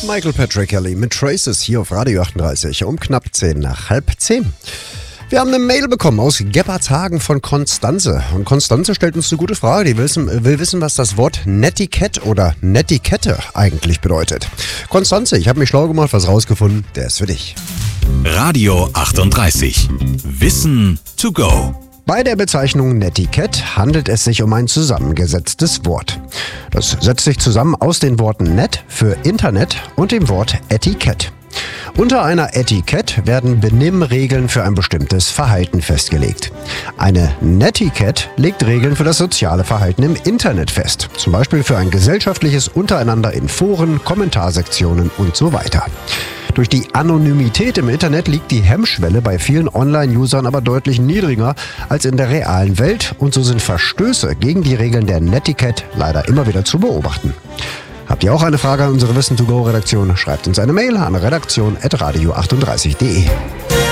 Michael Patrick Kelly mit Traces hier auf Radio 38 um knapp 10:10. Wir haben eine Mail bekommen aus Gebbertshagen von Konstanze. Und Konstanze stellt uns eine gute Frage. Die will wissen, was das Wort Netiquette oder Netiquette eigentlich bedeutet. Konstanze, ich habe mich schlau gemacht, was rausgefunden. Der ist für dich. Radio 38. Wissen to go. Bei der Bezeichnung Netiquette handelt es sich um ein zusammengesetztes Wort. Das setzt sich zusammen aus den Worten Net für Internet und dem Wort Etikett. Unter einer Etikette werden Benimmregeln für ein bestimmtes Verhalten festgelegt. Eine Netiquette legt Regeln für das soziale Verhalten im Internet fest. Zum Beispiel für ein gesellschaftliches Untereinander in Foren, Kommentarsektionen und so weiter. Durch die Anonymität im Internet liegt die Hemmschwelle bei vielen Online-Usern aber deutlich niedriger als in der realen Welt und so sind Verstöße gegen die Regeln der Netiquette leider immer wieder zu beobachten. Habt ihr auch eine Frage an unsere Wissen-to-go-Redaktion? Schreibt uns eine Mail an redaktion@radio38.de.